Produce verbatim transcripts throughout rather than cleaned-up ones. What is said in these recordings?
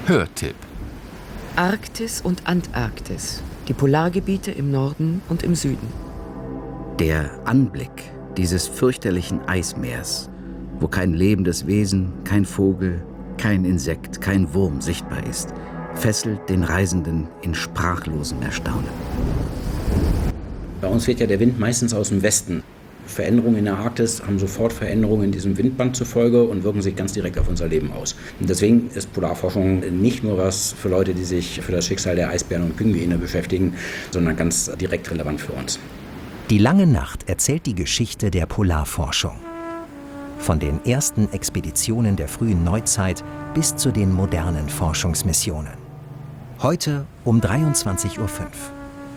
Hörtipp. Arktis und Antarktis, die Polargebiete im Norden und im Süden. Der Anblick dieses fürchterlichen Eismeers, wo kein lebendes Wesen, kein Vogel, kein Insekt, kein Wurm sichtbar ist, fesselt den Reisenden in sprachlosem Erstaunen. Bei uns weht ja der Wind meistens aus dem Westen. Veränderungen in der Arktis haben sofort Veränderungen in diesem Windband zur Folge und wirken sich ganz direkt auf unser Leben aus. Und deswegen ist Polarforschung nicht nur was für Leute, die sich für das Schicksal der Eisbären und Pinguine beschäftigen, sondern ganz direkt relevant für uns. Die lange Nacht erzählt die Geschichte der Polarforschung. Von den ersten Expeditionen der frühen Neuzeit bis zu den modernen Forschungsmissionen. Heute um dreiundzwanzig Uhr fünf.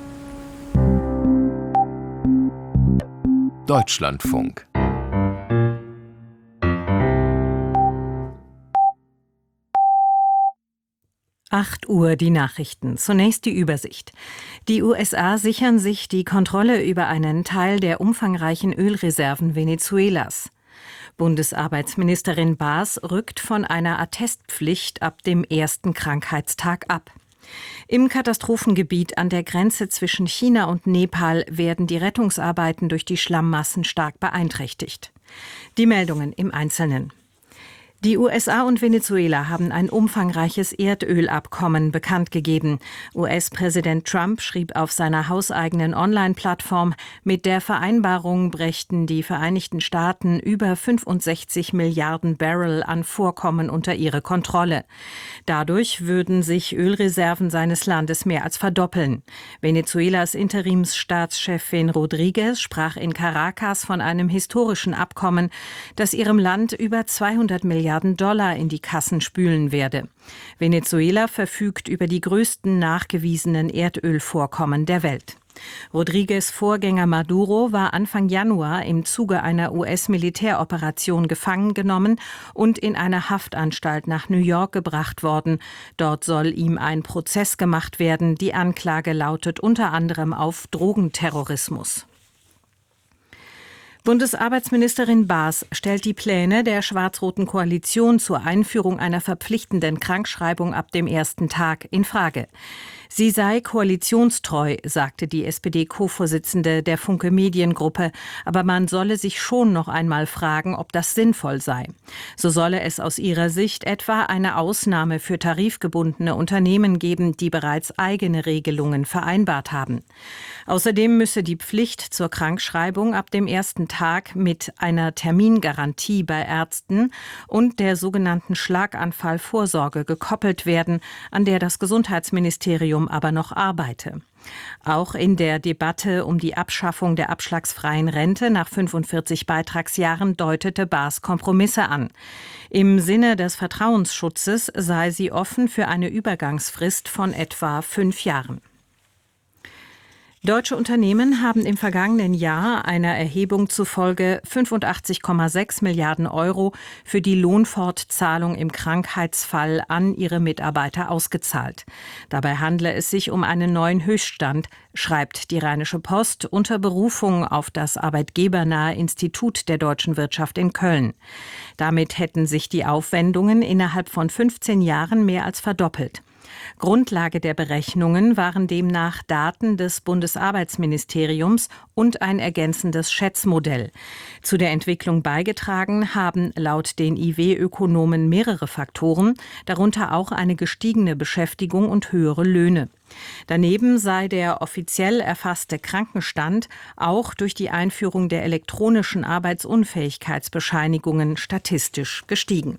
Deutschlandfunk. acht Uhr die Nachrichten. Zunächst die Übersicht. Die U S A sichern sich die Kontrolle über einen Teil der umfangreichen Ölreserven Venezuelas. Bundesarbeitsministerin Baas rückt von einer Attestpflicht ab dem ersten Krankheitstag ab. Im Katastrophengebiet an der Grenze zwischen China und Nepal werden die Rettungsarbeiten durch die Schlammmassen stark beeinträchtigt. Die Meldungen im Einzelnen. Die U S A und Venezuela haben ein umfangreiches Erdölabkommen bekannt gegeben. U S-Präsident Trump schrieb auf seiner hauseigenen Online-Plattform, mit der Vereinbarung brächten die Vereinigten Staaten über fünfundsechzig Milliarden Barrel an Vorkommen unter ihre Kontrolle. Dadurch würden sich Ölreserven seines Landes mehr als verdoppeln. Venezuelas Interimsstaatschefin Rodriguez sprach in Caracas von einem historischen Abkommen, das ihrem Land über zweihundert Milliarden Dollar in die Kassen spülen werde. Venezuela verfügt über die größten nachgewiesenen Erdölvorkommen der Welt. Rodriguez' Vorgänger Maduro war Anfang Januar im Zuge einer U S-Militäroperation gefangen genommen und in eine Haftanstalt nach New York gebracht worden. Dort soll ihm ein Prozess gemacht werden. Die Anklage lautet unter anderem auf Drogenterrorismus. Bundesarbeitsministerin Baas stellt die Pläne der schwarz-roten Koalition zur Einführung einer verpflichtenden Krankschreibung ab dem ersten Tag in Frage. Sie sei koalitionstreu, sagte die S P D-Co-Vorsitzende der Funke Mediengruppe, aber man solle sich schon noch einmal fragen, ob das sinnvoll sei. So solle es aus ihrer Sicht etwa eine Ausnahme für tarifgebundene Unternehmen geben, die bereits eigene Regelungen vereinbart haben. Außerdem müsse die Pflicht zur Krankschreibung ab dem ersten Tag mit einer Termingarantie bei Ärzten und der sogenannten Schlaganfallvorsorge gekoppelt werden, an der das Gesundheitsministerium aber noch arbeite. Auch in der Debatte um die Abschaffung der abschlagsfreien Rente nach fünfundvierzig Beitragsjahren deutete Baas Kompromisse an. Im Sinne des Vertrauensschutzes sei sie offen für eine Übergangsfrist von etwa fünf Jahren. Deutsche Unternehmen haben im vergangenen Jahr einer Erhebung zufolge fünfundachtzig Komma sechs Milliarden Euro für die Lohnfortzahlung im Krankheitsfall an ihre Mitarbeiter ausgezahlt. Dabei handle es sich um einen neuen Höchststand, schreibt die Rheinische Post unter Berufung auf das arbeitgebernahe Institut der deutschen Wirtschaft in Köln. Damit hätten sich die Aufwendungen innerhalb von fünfzehn Jahren mehr als verdoppelt. Grundlage der Berechnungen waren demnach Daten des Bundesarbeitsministeriums und ein ergänzendes Schätzmodell. Zu der Entwicklung beigetragen haben laut den I W-Ökonomen mehrere Faktoren, darunter auch eine gestiegene Beschäftigung und höhere Löhne. Daneben sei der offiziell erfasste Krankenstand auch durch die Einführung der elektronischen Arbeitsunfähigkeitsbescheinigungen statistisch gestiegen.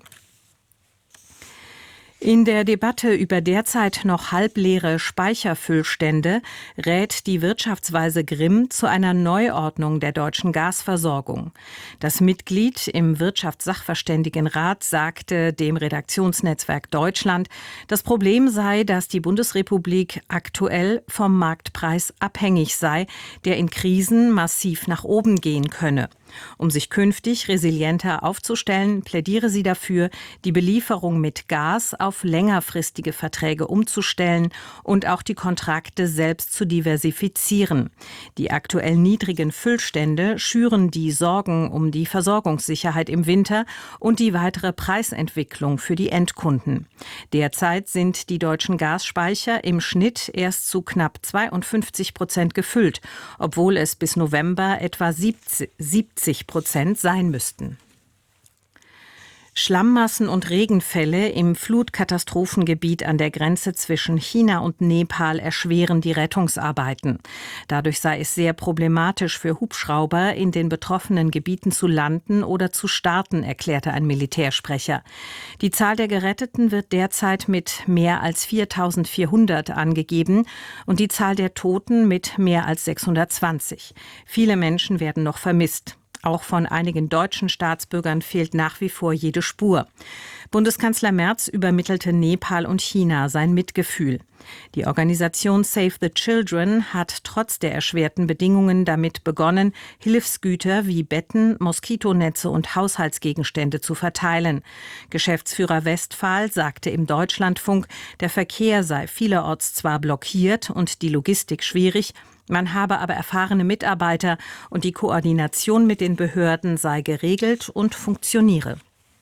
In der Debatte über derzeit noch halbleere Speicherfüllstände rät die Wirtschaftsweise Grimm zu einer Neuordnung der deutschen Gasversorgung. Das Mitglied im Wirtschaftssachverständigenrat sagte dem Redaktionsnetzwerk Deutschland, das Problem sei, dass die Bundesrepublik aktuell vom Marktpreis abhängig sei, der in Krisen massiv nach oben gehen könne. Um sich künftig resilienter aufzustellen, plädiere sie dafür, die Belieferung mit Gas auf längerfristige Verträge umzustellen und auch die Kontrakte selbst zu diversifizieren. Die aktuell niedrigen Füllstände schüren die Sorgen um die Versorgungssicherheit im Winter und die weitere Preisentwicklung für die Endkunden. Derzeit sind die deutschen Gasspeicher im Schnitt erst zu knapp zweiundfünfzig Prozent gefüllt, obwohl es bis November etwa siebzig Prozent sein müssten. Schlammmassen und Regenfälle im Flutkatastrophengebiet an der Grenze zwischen China und Nepal erschweren die Rettungsarbeiten. Dadurch sei es sehr problematisch für Hubschrauber, in den betroffenen Gebieten zu landen oder zu starten, erklärte ein Militärsprecher. Die Zahl der Geretteten wird derzeit mit mehr als viertausendvierhundert angegeben und die Zahl der Toten mit mehr als sechshundertzwanzig. Viele Menschen werden noch vermisst. Auch von einigen deutschen Staatsbürgern fehlt nach wie vor jede Spur. Bundeskanzler Merz übermittelte Nepal und China sein Mitgefühl. Die Organisation Save the Children hat trotz der erschwerten Bedingungen damit begonnen, Hilfsgüter wie Betten, Moskitonetze und Haushaltsgegenstände zu verteilen. Geschäftsführer Westphal sagte im Deutschlandfunk, der Verkehr sei vielerorts zwar blockiert und die Logistik schwierig, man habe aber erfahrene Mitarbeiter und die Koordination mit den Behörden sei geregelt und funktioniere.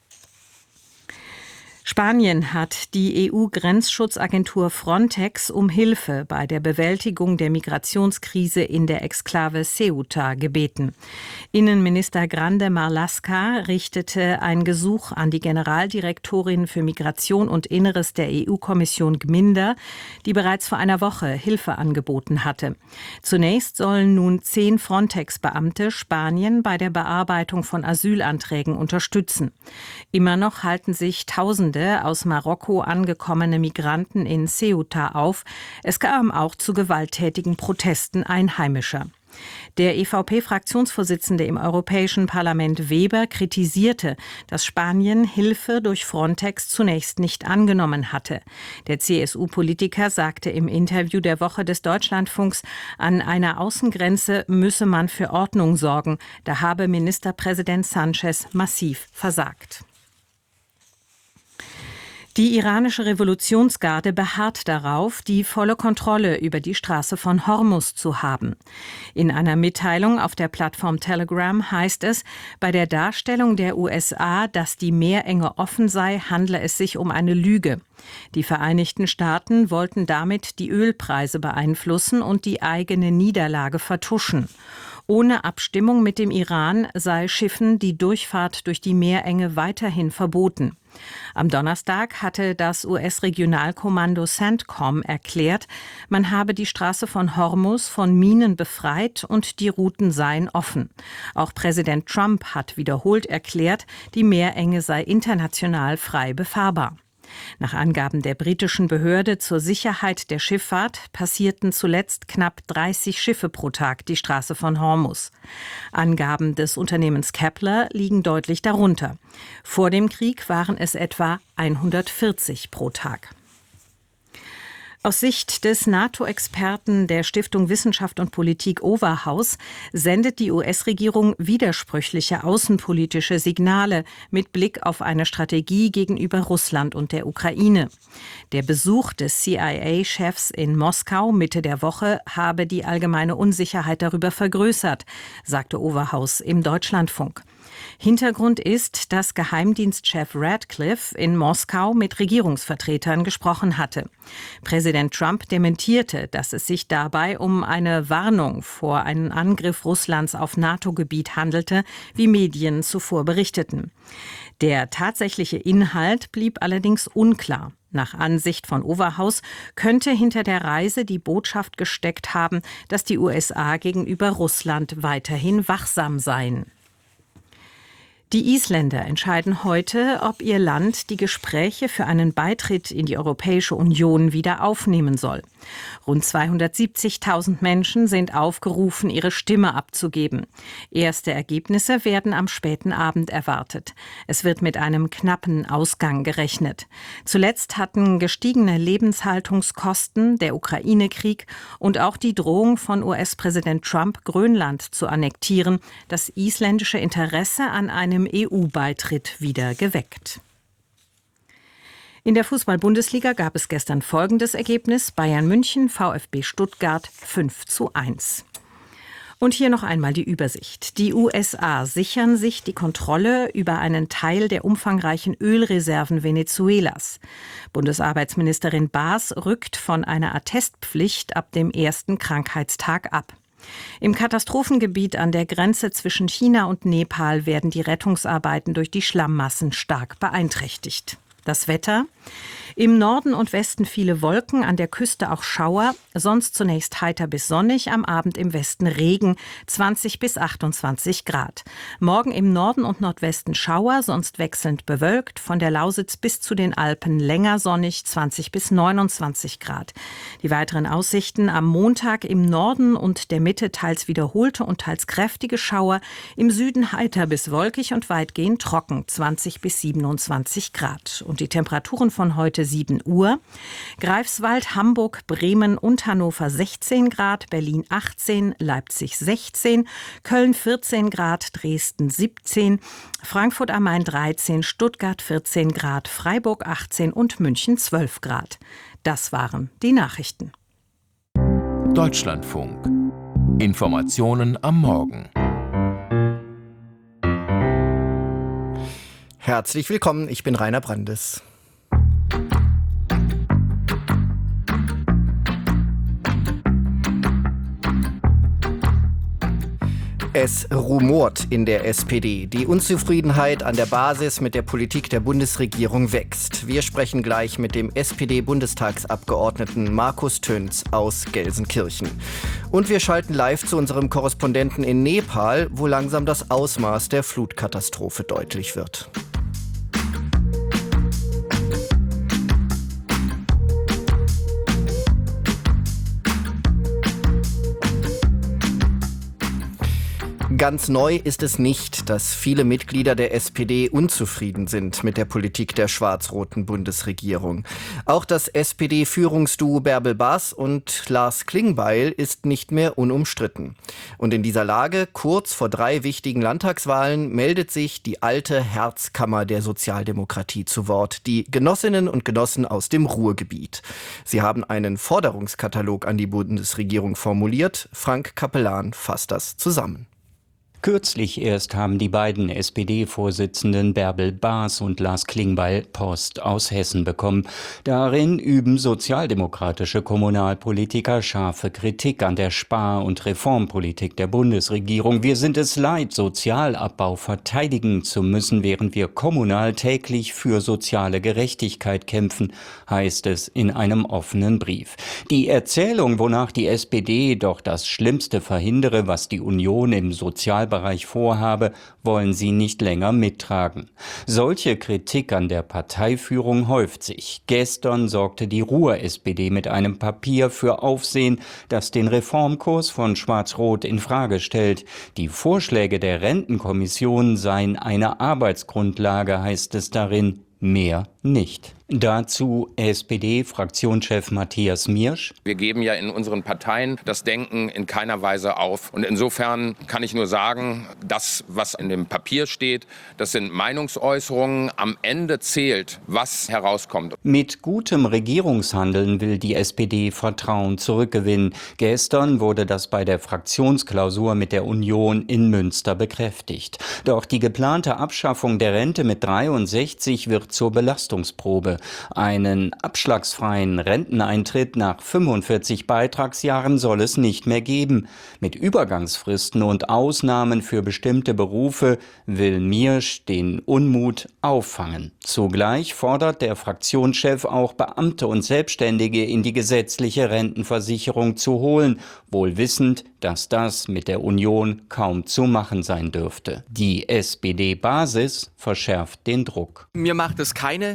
Spanien hat die E U-Grenzschutzagentur Frontex um Hilfe bei der Bewältigung der Migrationskrise in der Exklave Ceuta gebeten. Innenminister Grande Marlaska richtete ein Gesuch an die Generaldirektorin für Migration und Inneres der E U-Kommission Gminder, die bereits vor einer Woche Hilfe angeboten hatte. Zunächst sollen nun zehn Frontex-Beamte Spanien bei der Bearbeitung von Asylanträgen unterstützen. Immer noch halten sich Tausende aus Marokko angekommene Migranten in Ceuta auf. Es kam auch zu gewalttätigen Protesten Einheimischer. Der E V P-Fraktionsvorsitzende im Europäischen Parlament Weber kritisierte, dass Spanien Hilfe durch Frontex zunächst nicht angenommen hatte. Der C S U-Politiker sagte im Interview der Woche des Deutschlandfunks, an einer Außengrenze müsse man für Ordnung sorgen. Da habe Ministerpräsident Sanchez massiv versagt. Die iranische Revolutionsgarde beharrt darauf, die volle Kontrolle über die Straße von Hormuz zu haben. In einer Mitteilung auf der Plattform Telegram heißt es, bei der Darstellung der U S A, dass die Meerenge offen sei, handle es sich um eine Lüge. Die Vereinigten Staaten wollten damit die Ölpreise beeinflussen und die eigene Niederlage vertuschen. Ohne Abstimmung mit dem Iran sei Schiffen die Durchfahrt durch die Meerenge weiterhin verboten. Am Donnerstag hatte das U S-Regionalkommando CENTCOM erklärt, man habe die Straße von Hormuz von Minen befreit und die Routen seien offen. Auch Präsident Trump hat wiederholt erklärt, die Meerenge sei international frei befahrbar. Nach Angaben der britischen Behörde zur Sicherheit der Schifffahrt passierten zuletzt knapp dreißig Schiffe pro Tag die Straße von Hormuz. Angaben des Unternehmens Kepler liegen deutlich darunter. Vor dem Krieg waren es etwa hundertvierzig pro Tag. Aus Sicht des NATO-Experten der Stiftung Wissenschaft und Politik Overhaus sendet die U S-Regierung widersprüchliche außenpolitische Signale mit Blick auf eine Strategie gegenüber Russland und der Ukraine. Der Besuch des C I A-Chefs in Moskau Mitte der Woche habe die allgemeine Unsicherheit darüber vergrößert, sagte Overhaus im Deutschlandfunk. Hintergrund ist, dass Geheimdienstchef Radcliffe in Moskau mit Regierungsvertretern gesprochen hatte. Präsident Trump dementierte, dass es sich dabei um eine Warnung vor einem Angriff Russlands auf NATO-Gebiet handelte, wie Medien zuvor berichteten. Der tatsächliche Inhalt blieb allerdings unklar. Nach Ansicht von Overhaus könnte hinter der Reise die Botschaft gesteckt haben, dass die U S A gegenüber Russland weiterhin wachsam seien. Die Isländer entscheiden heute, ob ihr Land die Gespräche für einen Beitritt in die Europäische Union wieder aufnehmen soll. Rund zweihundertsiebzigtausend Menschen sind aufgerufen, ihre Stimme abzugeben. Erste Ergebnisse werden am späten Abend erwartet. Es wird mit einem knappen Ausgang gerechnet. Zuletzt hatten gestiegene Lebenshaltungskosten, der Ukraine-Krieg und auch die Drohung von U S-Präsident Trump, Grönland zu annektieren, das isländische Interesse an einem E U-Beitritt wieder geweckt. In der Fußball-Bundesliga gab es gestern folgendes Ergebnis: Bayern München, VfB Stuttgart fünf zu eins. Und hier noch einmal die Übersicht. Die U S A sichern sich die Kontrolle über einen Teil der umfangreichen Ölreserven Venezuelas. Bundesarbeitsministerin Baas rückt von einer Attestpflicht ab dem ersten Krankheitstag ab. Im Katastrophengebiet an der Grenze zwischen China und Nepal werden die Rettungsarbeiten durch die Schlammmassen stark beeinträchtigt. Das Wetter: im Norden und Westen viele Wolken, an der Küste auch Schauer, sonst zunächst heiter bis sonnig, am Abend im Westen Regen, zwanzig bis achtundzwanzig Grad. Morgen im Norden und Nordwesten Schauer, sonst wechselnd bewölkt, von der Lausitz bis zu den Alpen länger sonnig, zwanzig bis neunundzwanzig Grad. Die weiteren Aussichten: am Montag im Norden und der Mitte teils wiederholte und teils kräftige Schauer, im Süden heiter bis wolkig und weitgehend trocken, zwanzig bis siebenundzwanzig Grad. Und die Temperaturen von heute sieben Uhr. Greifswald, Hamburg, Bremen und Hannover sechzehn Grad, Berlin achtzehn, Leipzig sechzehn, Köln vierzehn Grad, Dresden siebzehn, Frankfurt am Main dreizehn, Stuttgart vierzehn Grad, Freiburg achtzehn und München zwölf Grad. Das waren die Nachrichten. Deutschlandfunk. Informationen am Morgen. Herzlich willkommen, ich bin Rainer Brandes. Es rumort in der S P D. Die Unzufriedenheit an der Basis mit der Politik der Bundesregierung wächst. Wir sprechen gleich mit dem S P D-Bundestagsabgeordneten Markus Töns aus Gelsenkirchen. Und wir schalten live zu unserem Korrespondenten in Nepal, wo langsam das Ausmaß der Flutkatastrophe deutlich wird. Ganz neu ist es nicht, dass viele Mitglieder der S P D unzufrieden sind mit der Politik der schwarz-roten Bundesregierung. Auch das S P D-Führungsduo Bärbel Baas und Lars Klingbeil ist nicht mehr unumstritten. Und in dieser Lage, kurz vor drei wichtigen Landtagswahlen, meldet sich die alte Herzkammer der Sozialdemokratie zu Wort, die Genossinnen und Genossen aus dem Ruhrgebiet. Sie haben einen Forderungskatalog an die Bundesregierung formuliert. Frank Capellan fasst das zusammen. Kürzlich erst haben die beiden S P D-Vorsitzenden Bärbel Baas und Lars Klingbeil Post aus Hessen bekommen. Darin üben sozialdemokratische Kommunalpolitiker scharfe Kritik an der Spar- und Reformpolitik der Bundesregierung. Wir sind es leid, Sozialabbau verteidigen zu müssen, während wir kommunal täglich für soziale Gerechtigkeit kämpfen, heißt es in einem offenen Brief. Die Erzählung, wonach die S P D doch das Schlimmste verhindere, was die Union im Sozialbereich Bereich vorhabe, wollen sie nicht länger mittragen. Solche Kritik an der Parteiführung häuft sich. Gestern sorgte die Ruhr-S P D mit einem Papier für Aufsehen, das den Reformkurs von Schwarz-Rot in Frage stellt. Die Vorschläge der Rentenkommission seien eine Arbeitsgrundlage, heißt es darin, mehr nicht. Dazu S P D-Fraktionschef Matthias Miersch. Wir geben ja in unseren Parteien das Denken in keiner Weise auf. Und insofern kann ich nur sagen, das, was in dem Papier steht, das sind Meinungsäußerungen. Am Ende zählt, was herauskommt. Mit gutem Regierungshandeln will die S P D Vertrauen zurückgewinnen. Gestern wurde das bei der Fraktionsklausur mit der Union in Münster bekräftigt. Doch die geplante Abschaffung der Rente mit dreiundsechzig wird zur Belastungsprobe. Einen abschlagsfreien Renteneintritt nach fünfundvierzig Beitragsjahren soll es nicht mehr geben. Mit Übergangsfristen und Ausnahmen für bestimmte Berufe will Miersch den Unmut auffangen. Zugleich fordert der Fraktionschef auch Beamte und Selbstständige in die gesetzliche Rentenversicherung zu holen, wohl wissend, dass das mit der Union kaum zu machen sein dürfte. Die S P D-Basis verschärft den Druck. Mir macht es keine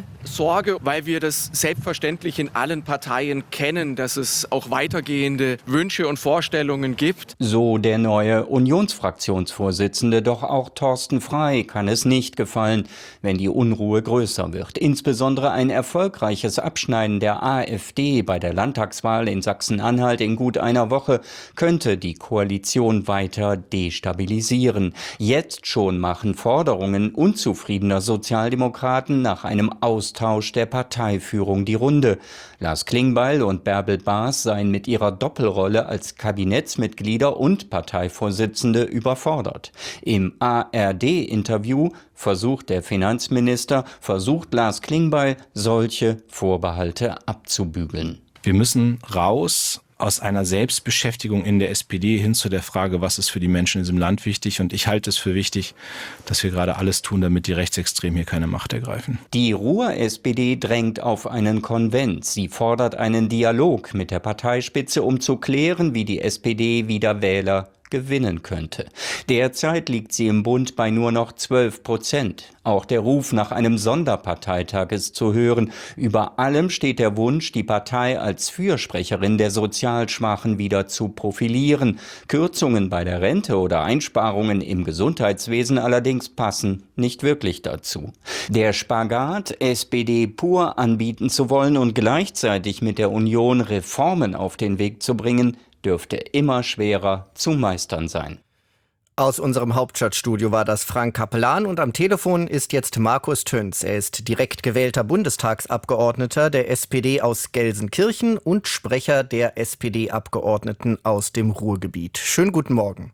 Sorge, weil wir das selbstverständlich in allen Parteien kennen, dass es auch weitergehende Wünsche und Vorstellungen gibt. So der neue Unionsfraktionsvorsitzende. Doch auch Thorsten Frey kann es nicht gefallen, wenn die Unruhe größer wird. Insbesondere ein erfolgreiches Abschneiden der AfD bei der Landtagswahl in Sachsen-Anhalt in gut einer Woche könnte die Koalition weiter destabilisieren. Jetzt schon machen Forderungen unzufriedener Sozialdemokraten nach einem Austausch der Parteiführung die Runde. Lars Klingbeil und Bärbel Baas seien mit ihrer Doppelrolle als Kabinettsmitglieder und Parteivorsitzende überfordert. Im A R D-Interview versucht der Finanzminister, versucht Lars Klingbeil, solche Vorbehalte abzubügeln. Wir müssen raus aus einer Selbstbeschäftigung in der S P D hin zu der Frage, was ist für die Menschen in diesem Land wichtig. Und ich halte es für wichtig, dass wir gerade alles tun, damit die Rechtsextremen hier keine Macht ergreifen. Die Ruhr-S P D drängt auf einen Konvent. Sie fordert einen Dialog mit der Parteispitze, um zu klären, wie die S P D wieder Wähler gewinnen könnte. Derzeit liegt sie im Bund bei nur noch zwölf Prozent. Auch der Ruf nach einem Sonderparteitag ist zu hören. Über allem steht der Wunsch, die Partei als Fürsprecherin der Sozialschwachen wieder zu profilieren. Kürzungen bei der Rente oder Einsparungen im Gesundheitswesen allerdings passen nicht wirklich dazu. Der Spagat, S P D pur anbieten zu wollen und gleichzeitig mit der Union Reformen auf den Weg zu bringen, dürfte immer schwerer zu meistern sein. Aus unserem Hauptstadtstudio war das Frank Capellan und am Telefon ist jetzt Markus Töns. Er ist direkt gewählter Bundestagsabgeordneter der S P D aus Gelsenkirchen und Sprecher der S P D-Abgeordneten aus dem Ruhrgebiet. Schönen guten Morgen.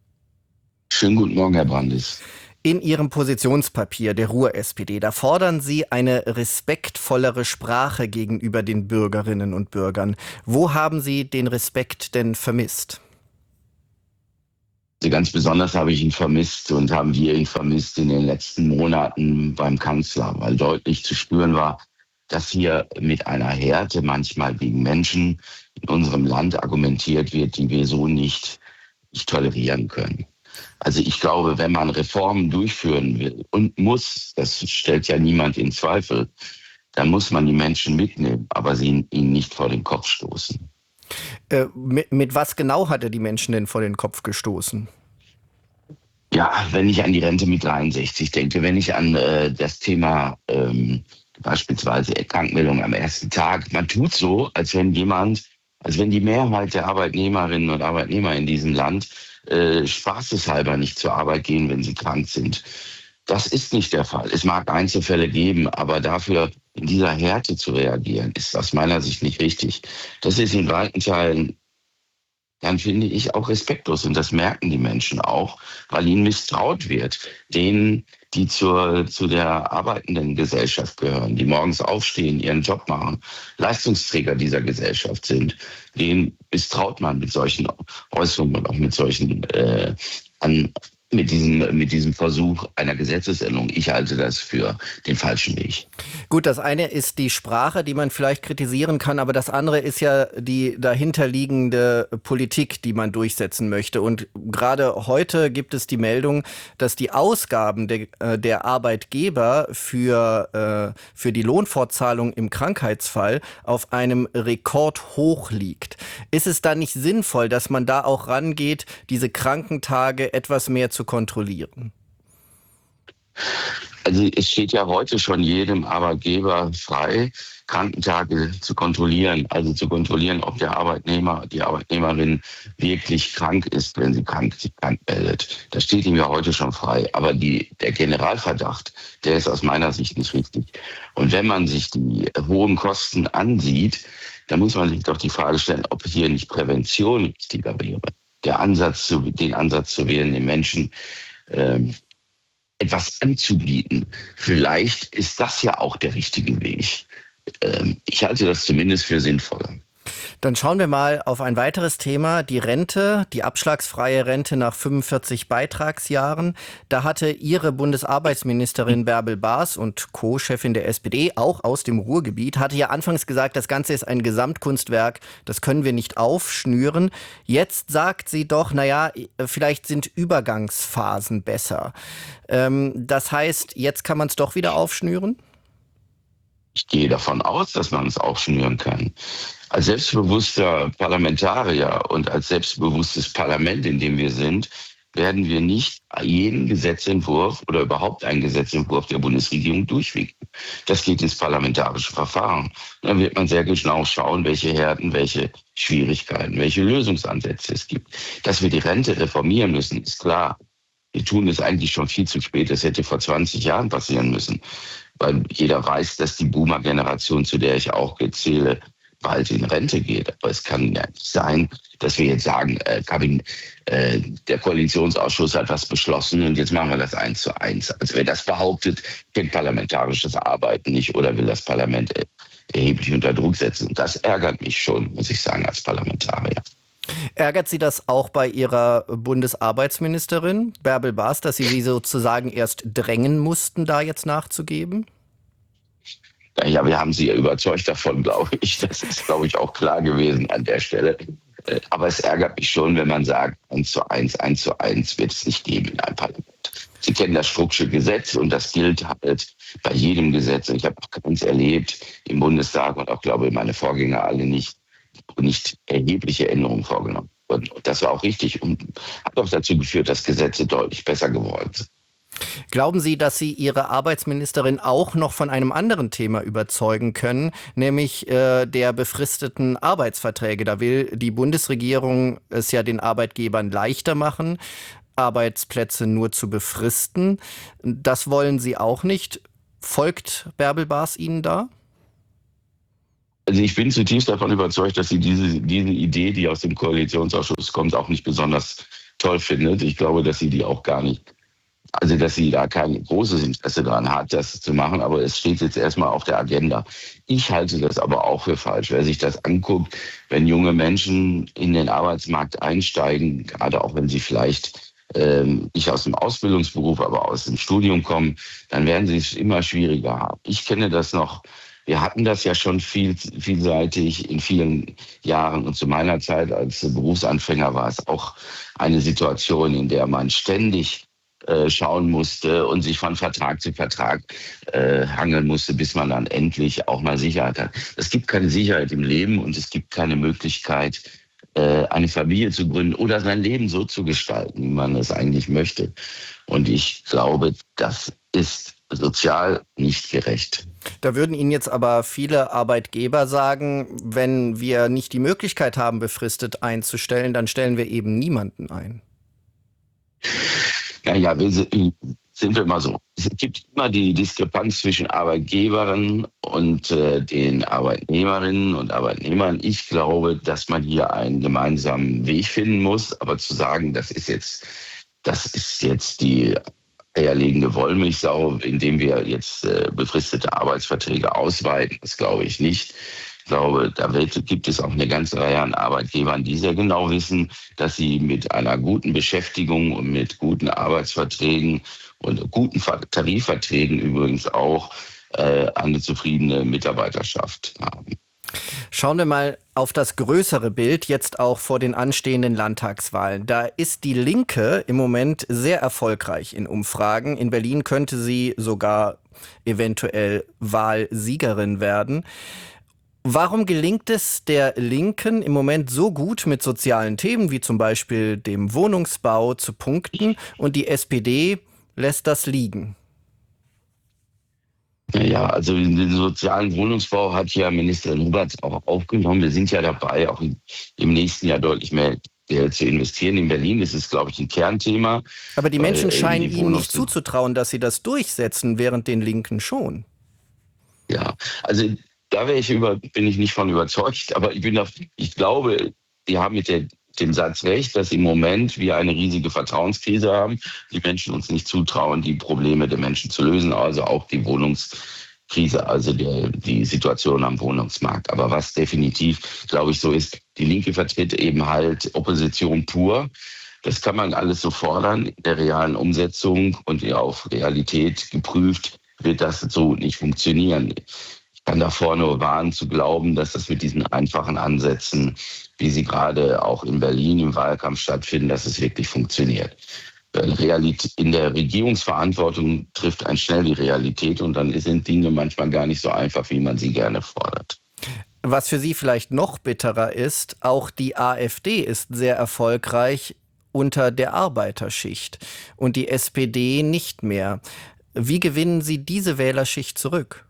Schönen guten Morgen, Herr Brandis. In Ihrem Positionspapier der Ruhr-S P D, da fordern Sie eine respektvollere Sprache gegenüber den Bürgerinnen und Bürgern. Wo haben Sie den Respekt denn vermisst? Also ganz besonders habe ich ihn vermisst und haben wir ihn vermisst in den letzten Monaten beim Kanzler, weil deutlich zu spüren war, dass hier mit einer Härte manchmal gegen Menschen in unserem Land argumentiert wird, die wir so nicht, nicht tolerieren können. Also ich glaube, wenn man Reformen durchführen will und muss, das stellt ja niemand in Zweifel, dann muss man die Menschen mitnehmen, aber sie ihnen nicht vor den Kopf stoßen. Äh, mit, mit was genau hat er die Menschen denn vor den Kopf gestoßen? Ja, wenn ich an die Rente mit dreiundsechzig denke, wenn ich an äh, das Thema ähm, beispielsweise Krankmeldung am ersten Tag, man tut so, als wenn jemand, als wenn die Mehrheit der Arbeitnehmerinnen und Arbeitnehmer in diesem Land Äh, spaßeshalber nicht zur Arbeit gehen, wenn sie krank sind. Das ist nicht der Fall. Es mag Einzelfälle geben, aber dafür in dieser Härte zu reagieren, ist aus meiner Sicht nicht richtig. Das ist in weiten Teilen, dann finde ich, auch respektlos. Und das merken die Menschen auch, weil ihnen misstraut wird. Denen, die zur, zu der arbeitenden Gesellschaft gehören, die morgens aufstehen, ihren Job machen, Leistungsträger dieser Gesellschaft sind, denen misstraut man mit solchen Äußerungen und auch mit solchen äh, an, mit diesem, mit diesem Versuch einer Gesetzesänderung. Ich halte das für den falschen Weg. Gut, das eine ist die Sprache, die man vielleicht kritisieren kann, aber das andere ist ja die dahinterliegende Politik, die man durchsetzen möchte. Und gerade heute gibt es die Meldung, dass die Ausgaben der, der Arbeitgeber für, äh, für die Lohnfortzahlung im Krankheitsfall auf einem Rekordhoch liegt. Ist es da nicht sinnvoll, dass man da auch rangeht, diese Krankentage etwas mehr zu kontrollieren? Also es steht ja heute schon jedem Arbeitgeber frei, Krankentage zu kontrollieren. Also zu kontrollieren, ob der Arbeitnehmer, die Arbeitnehmerin wirklich krank ist, wenn sie krank, sich krank meldet. Das steht ihm ja heute schon frei. Aber die, der Generalverdacht, der ist aus meiner Sicht nicht richtig. Und wenn man sich die hohen Kosten ansieht, dann muss man sich doch die Frage stellen, ob hier nicht Prävention wichtiger wäre. Der Ansatz zu, den Ansatz zu wählen, den Menschen ähm, etwas anzubieten. Vielleicht ist das ja auch der richtige Weg. Ähm, ich halte das zumindest für sinnvoller. Dann schauen wir mal auf ein weiteres Thema, die Rente, die abschlagsfreie Rente nach fünfundvierzig Beitragsjahren. Da hatte Ihre Bundesarbeitsministerin Bärbel Baas und Co-Chefin der S P D, auch aus dem Ruhrgebiet, hatte ja anfangs gesagt, das Ganze ist ein Gesamtkunstwerk, das können wir nicht aufschnüren. Jetzt sagt sie doch, naja, vielleicht sind Übergangsphasen besser. Ähm, das heißt, jetzt kann man es doch wieder aufschnüren? Ich gehe davon aus, dass man es aufschnüren kann. Als selbstbewusster Parlamentarier und als selbstbewusstes Parlament, in dem wir sind, werden wir nicht jeden Gesetzentwurf oder überhaupt einen Gesetzentwurf der Bundesregierung durchwinken. Das geht ins parlamentarische Verfahren. Dann wird man sehr genau schauen, welche Härten, welche Schwierigkeiten, welche Lösungsansätze es gibt. Dass wir die Rente reformieren müssen, ist klar. Wir tun es eigentlich schon viel zu spät. Das hätte vor zwanzig Jahren passieren müssen. Weil jeder weiß, dass die Boomer-Generation, zu der ich auch zähle, bald in Rente geht. Aber es kann ja nicht sein, dass wir jetzt sagen, äh, Kabin, äh, der Koalitionsausschuss hat was beschlossen und jetzt machen wir das eins zu eins. Also wer das behauptet, kennt parlamentarisches Arbeiten nicht oder will das Parlament erheblich unter Druck setzen. Und das ärgert mich schon, muss ich sagen, als Parlamentarier. Ärgert Sie das auch bei Ihrer Bundesarbeitsministerin, Bärbel Baas, dass Sie sie sozusagen erst drängen mussten, da jetzt nachzugeben? Ja, wir haben sie ja überzeugt davon, glaube ich. Das ist, glaube ich, auch klar gewesen an der Stelle. Aber es ärgert mich schon, wenn man sagt, eins zu eins, eins zu eins wird es nicht geben in einem Parlament. Sie kennen das Strucksche Gesetz und das gilt halt bei jedem Gesetz. Ich habe auch keins erlebt im Bundestag und auch, glaube ich, meine Vorgänger alle nicht, nicht erhebliche Änderungen vorgenommen. Und das war auch richtig und hat auch dazu geführt, dass Gesetze deutlich besser geworden sind. Glauben Sie, dass Sie Ihre Arbeitsministerin auch noch von einem anderen Thema überzeugen können, nämlich äh, der befristeten Arbeitsverträge? Da will die Bundesregierung es ja den Arbeitgebern leichter machen, Arbeitsplätze nur zu befristen. Das wollen Sie auch nicht. Folgt Bärbel Baas Ihnen da? Also ich bin zutiefst davon überzeugt, dass sie diese, diese Idee, die aus dem Koalitionsausschuss kommt, auch nicht besonders toll findet. Ich glaube, dass sie die auch gar nicht, also dass sie da kein großes Interesse daran hat, das zu machen. Aber es steht jetzt erstmal auf der Agenda. Ich halte das aber auch für falsch. Wer sich das anguckt, wenn junge Menschen in den Arbeitsmarkt einsteigen, gerade auch wenn sie vielleicht ähm, nicht aus dem Ausbildungsberuf, aber aus dem Studium kommen, dann werden sie es immer schwieriger haben. Ich kenne das noch. Wir hatten das ja schon viel, vielseitig in vielen Jahren. Und zu meiner Zeit als Berufsanfänger war es auch eine Situation, in der man ständig äh, schauen musste und sich von Vertrag zu Vertrag äh, hangeln musste, bis man dann endlich auch mal Sicherheit hat. Es gibt keine Sicherheit im Leben und es gibt keine Möglichkeit, äh, eine Familie zu gründen oder sein Leben so zu gestalten, wie man es eigentlich möchte. Und ich glaube, das ist sozial nicht gerecht. Da würden Ihnen jetzt aber viele Arbeitgeber sagen, wenn wir nicht die Möglichkeit haben, befristet einzustellen, dann stellen wir eben niemanden ein. Naja, wir sind, sind wir mal so. Es gibt immer die Diskrepanz zwischen Arbeitgebern und äh, den Arbeitnehmerinnen und Arbeitnehmern. Ich glaube, dass man hier einen gemeinsamen Weg finden muss. Aber zu sagen, das ist jetzt, das ist jetzt die eierlegende Wollmilchsau, indem wir jetzt äh, befristete Arbeitsverträge ausweiten, das glaube ich nicht. Ich glaube, da gibt es auch eine ganze Reihe an Arbeitgebern, die sehr genau wissen, dass sie mit einer guten Beschäftigung und mit guten Arbeitsverträgen und guten Tarifverträgen übrigens auch äh, eine zufriedene Mitarbeiterschaft haben. Schauen wir mal auf das größere Bild, jetzt auch vor den anstehenden Landtagswahlen. Da ist die Linke im Moment sehr erfolgreich in Umfragen. In Berlin könnte sie sogar eventuell Wahlsiegerin werden. Warum gelingt es der Linken im Moment so gut, mit sozialen Themen wie zum Beispiel dem Wohnungsbau zu punkten und die S P D lässt das liegen? Ja, also den sozialen Wohnungsbau hat ja Ministerin Huberts auch aufgenommen. Wir sind ja dabei, auch im nächsten Jahr deutlich mehr Geld zu investieren. In Berlin ist es, glaube ich, ein Kernthema. Aber die Menschen weil, scheinen die Ihnen nicht zuzutrauen, dass Sie das durchsetzen, während den Linken schon. Ja, also da wäre ich über, bin ich nicht von überzeugt, aber ich bin da, ich glaube, die haben mit der dem Satz recht, dass im Moment wir eine riesige Vertrauenskrise haben, die Menschen uns nicht zutrauen, die Probleme der Menschen zu lösen, also auch die Wohnungskrise, also der, die Situation am Wohnungsmarkt. Aber was definitiv, glaube ich, so ist, die Linke vertritt eben halt Opposition pur. Das kann man alles so fordern. In der realen Umsetzung und auf Realität geprüft wird das so nicht funktionieren. Ich kann davor nur warnen zu glauben, dass das mit diesen einfachen Ansätzen, wie sie gerade auch in Berlin im Wahlkampf stattfinden, dass es wirklich funktioniert. Realität, in der Regierungsverantwortung trifft einen schnell die Realität und dann sind Dinge manchmal gar nicht so einfach, wie man sie gerne fordert. Was für Sie vielleicht noch bitterer ist, auch die AfD ist sehr erfolgreich unter der Arbeiterschicht und die S P D nicht mehr. Wie gewinnen Sie diese Wählerschicht zurück?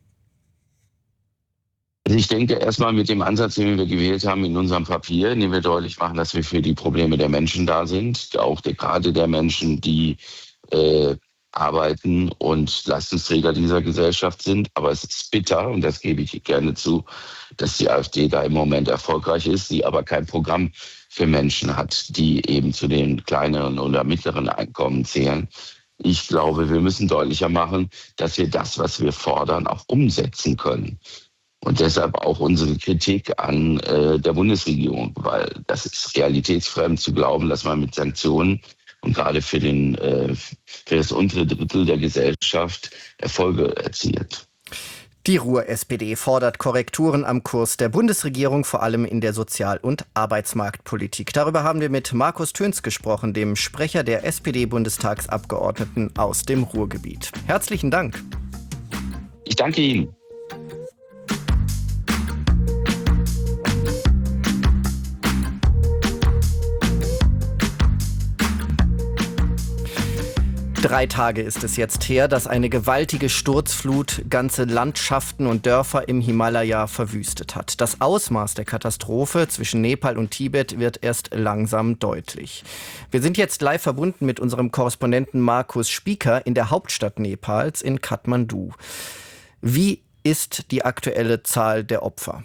Also ich denke erstmal mit dem Ansatz, den wir gewählt haben in unserem Papier, in dem wir deutlich machen, dass wir für die Probleme der Menschen da sind, auch der, gerade der Menschen, die äh, arbeiten und Leistungsträger dieser Gesellschaft sind. Aber es ist bitter, und das gebe ich gerne zu, dass die AfD da im Moment erfolgreich ist, sie aber kein Programm für Menschen hat, die eben zu den kleineren oder mittleren Einkommen zählen. Ich glaube, wir müssen deutlicher machen, dass wir das, was wir fordern, auch umsetzen können. Und deshalb auch unsere Kritik an äh, der Bundesregierung, weil das ist realitätsfremd zu glauben, dass man mit Sanktionen und gerade für, den, äh, für das untere Drittel der Gesellschaft Erfolge erzielt. Die Ruhr-S P D fordert Korrekturen am Kurs der Bundesregierung, vor allem in der Sozial- und Arbeitsmarktpolitik. Darüber haben wir mit Markus Töns gesprochen, dem Sprecher der S P D-Bundestagsabgeordneten aus dem Ruhrgebiet. Herzlichen Dank. Ich danke Ihnen. Drei Tage ist es jetzt her, dass eine gewaltige Sturzflut ganze Landschaften und Dörfer im Himalaya verwüstet hat. Das Ausmaß der Katastrophe zwischen Nepal und Tibet wird erst langsam deutlich. Wir sind jetzt live verbunden mit unserem Korrespondenten Markus Spieker in der Hauptstadt Nepals in Kathmandu. Wie ist die aktuelle Zahl der Opfer?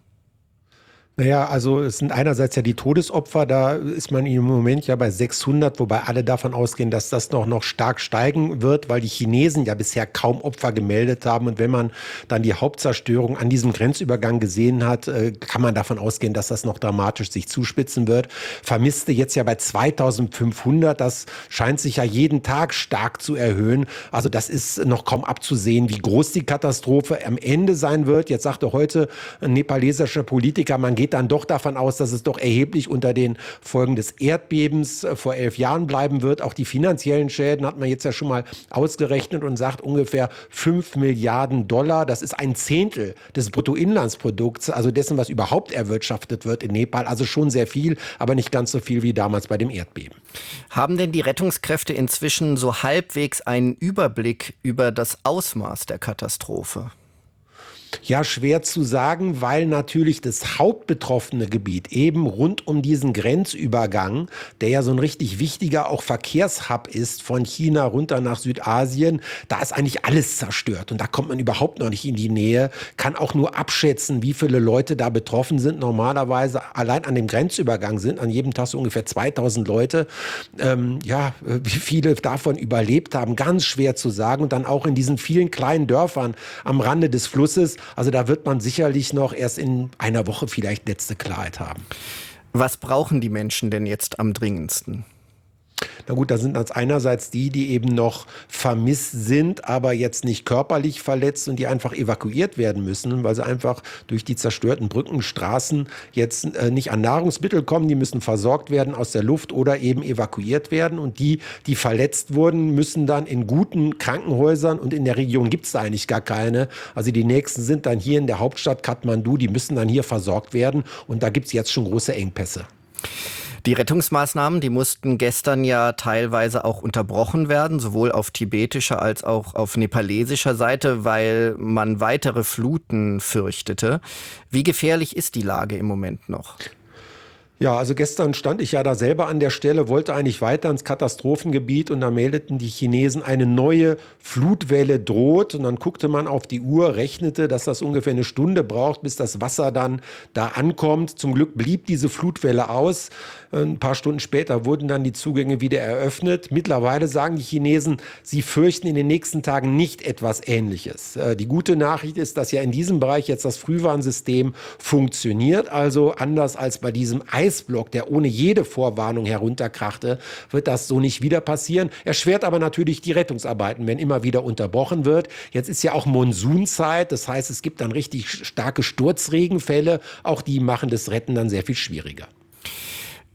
Naja, also es sind einerseits ja die Todesopfer, da ist man im Moment ja bei sechshundert, wobei alle davon ausgehen, dass das noch, noch stark steigen wird, weil die Chinesen ja bisher kaum Opfer gemeldet haben. Und wenn man dann die Hauptzerstörung an diesem Grenzübergang gesehen hat, kann man davon ausgehen, dass das noch dramatisch sich zuspitzen wird. Vermisste jetzt ja bei zweitausendfünfhundert, das scheint sich ja jeden Tag stark zu erhöhen. Also das ist noch kaum abzusehen, wie groß die Katastrophe am Ende sein wird. Jetzt sagte heute ein nepalesischer Politiker, man geht geht dann doch davon aus, dass es doch erheblich unter den Folgen des Erdbebens vor elf Jahren bleiben wird. Auch die finanziellen Schäden hat man jetzt ja schon mal ausgerechnet und sagt ungefähr fünf Milliarden Dollar. Das ist ein Zehntel des Bruttoinlandsprodukts, also dessen, was überhaupt erwirtschaftet wird in Nepal. Also schon sehr viel, aber nicht ganz so viel wie damals bei dem Erdbeben. Haben denn die Rettungskräfte inzwischen so halbwegs einen Überblick über das Ausmaß der Katastrophe? Ja, schwer zu sagen, weil natürlich das hauptbetroffene Gebiet eben rund um diesen Grenzübergang, der ja so ein richtig wichtiger auch Verkehrshub ist von China runter nach Südasien, da ist eigentlich alles zerstört und da kommt man überhaupt noch nicht in die Nähe, kann auch nur abschätzen, wie viele Leute da betroffen sind. Normalerweise allein an dem Grenzübergang sind an jedem Tag so ungefähr zweitausend Leute. Ähm, ja, wie viele davon überlebt haben, ganz schwer zu sagen. Und dann auch in diesen vielen kleinen Dörfern am Rande des Flusses. Also da wird man sicherlich noch erst in einer Woche vielleicht letzte Klarheit haben. Was brauchen die Menschen denn jetzt am dringendsten? Na gut, da sind das einerseits die, die eben noch vermisst sind, aber jetzt nicht körperlich verletzt und die einfach evakuiert werden müssen, weil sie einfach durch die zerstörten Brücken, Straßen jetzt äh, nicht an Nahrungsmittel kommen. Die müssen versorgt werden aus der Luft oder eben evakuiert werden. Und die, die verletzt wurden, müssen dann in guten Krankenhäusern, und in der Region gibt es da eigentlich gar keine. Also die nächsten sind dann hier in der Hauptstadt Kathmandu, die müssen dann hier versorgt werden. Und da gibt es jetzt schon große Engpässe. Die Rettungsmaßnahmen, die mussten gestern ja teilweise auch unterbrochen werden, sowohl auf tibetischer als auch auf nepalesischer Seite, weil man weitere Fluten fürchtete. Wie gefährlich ist die Lage im Moment noch? Ja, also gestern stand ich ja da selber an der Stelle, wollte eigentlich weiter ins Katastrophengebiet und da meldeten die Chinesen, eine neue Flutwelle droht. Und dann guckte man auf die Uhr, rechnete, dass das ungefähr eine Stunde braucht, bis das Wasser dann da ankommt. Zum Glück blieb diese Flutwelle aus. Ein paar Stunden später wurden dann die Zugänge wieder eröffnet. Mittlerweile sagen die Chinesen, sie fürchten in den nächsten Tagen nicht etwas Ähnliches. Die gute Nachricht ist, dass ja in diesem Bereich jetzt das Frühwarnsystem funktioniert. Also anders als bei diesem Eisblock, der ohne jede Vorwarnung herunterkrachte, wird das so nicht wieder passieren. Erschwert aber natürlich die Rettungsarbeiten, wenn immer wieder unterbrochen wird. Jetzt ist ja auch Monsunzeit, das heißt, es gibt dann richtig starke Sturzregenfälle. Auch die machen das Retten dann sehr viel schwieriger.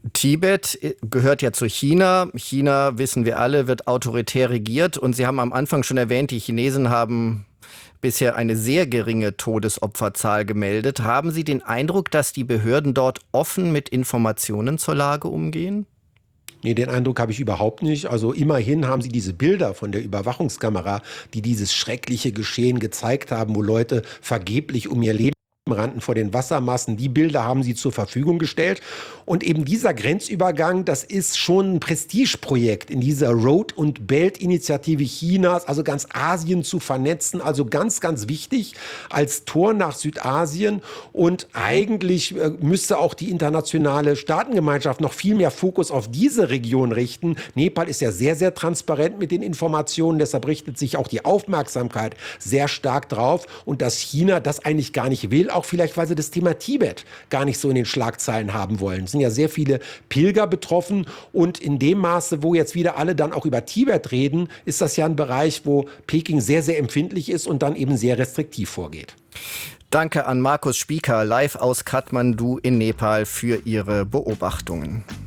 Tibet gehört ja zu China. China, wissen wir alle, wird autoritär regiert. Und Sie haben am Anfang schon erwähnt, die Chinesen haben bisher eine sehr geringe Todesopferzahl gemeldet. Haben Sie den Eindruck, dass die Behörden dort offen mit Informationen zur Lage umgehen? Nee, den Eindruck habe ich überhaupt nicht. Also immerhin haben sie diese Bilder von der Überwachungskamera, die dieses schreckliche Geschehen gezeigt haben, wo Leute vergeblich um ihr Leben rannten vor den Wassermassen. Die Bilder haben sie zur Verfügung gestellt. Und eben dieser Grenzübergang, das ist schon ein Prestigeprojekt in dieser Road- und Belt-Initiative Chinas, also ganz Asien zu vernetzen. Also ganz, ganz wichtig als Tor nach Südasien. Und eigentlich äh, müsste auch die internationale Staatengemeinschaft noch viel mehr Fokus auf diese Region richten. Nepal ist ja sehr, sehr transparent mit den Informationen. Deshalb richtet sich auch die Aufmerksamkeit sehr stark drauf. Und dass China das eigentlich gar nicht will, auch vielleicht, weil sie das Thema Tibet gar nicht so in den Schlagzeilen haben wollen. Es sind ja sehr viele Pilger betroffen und in dem Maße, wo jetzt wieder alle dann auch über Tibet reden, ist das ja ein Bereich, wo Peking sehr, sehr empfindlich ist und dann eben sehr restriktiv vorgeht. Danke an Markus Spieker, live aus Kathmandu in Nepal, für Ihre Beobachtungen.